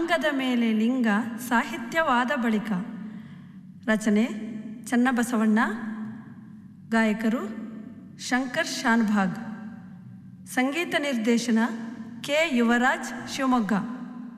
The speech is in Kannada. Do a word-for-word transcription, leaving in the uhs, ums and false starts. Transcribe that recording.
ಅಂಗದ ಮೇಲೆ ಲಿಂಗ ಸಾಹಿತ್ಯವಾದ ಬಳಿಕ. ರಚನೆ ಚನ್ನಬಸವಣ್ಣ. ಗಾಯಕರು ಶಂಕರ್ ಶಾನ್ಭಾಗ್. ಸಂಗೀತ ನಿರ್ದೇಶನ ಕೆ ಯುವರಾಜ್ ಶಿವಮೊಗ್ಗ.